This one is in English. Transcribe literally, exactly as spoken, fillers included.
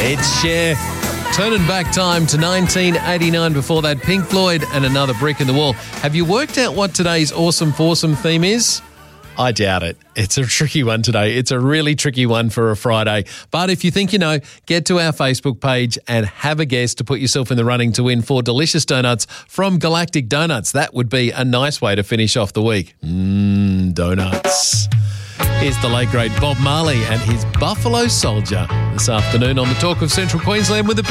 It's Cher. Turning back time to nineteen eighty-nine, before that Pink Floyd and Another Brick in the Wall. Have you worked out what today's Awesome Foursome theme is? I doubt it. It's a tricky one today. It's a really tricky one for a Friday. But if you think you know, get to our Facebook page and have a guess to put yourself in the running to win four delicious donuts from Galactic Donuts. That would be a nice way to finish off the week. Mmm, donuts. Here's the late, great Bob Marley and his Buffalo Soldier this afternoon on the Talk of Central Queensland with the